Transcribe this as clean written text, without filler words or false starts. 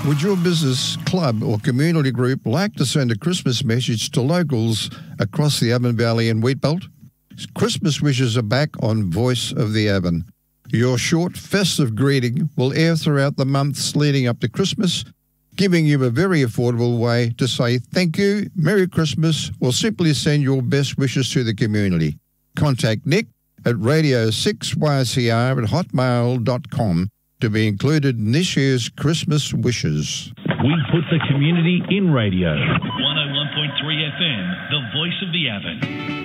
Would your business, club or community group like to send a Christmas message to locals across the Avon Valley and Wheatbelt? Christmas wishes are back on Voice of the Avon. Your short festive greeting will air throughout the months leading up to Christmas, giving you a very affordable way to say thank you, Merry Christmas, or simply send your best wishes to the community. Contact Nick at radio6YCR@hotmail.com to be included in this year's Christmas wishes. We put the community in radio. 101.3 FM, the voice of the Avon.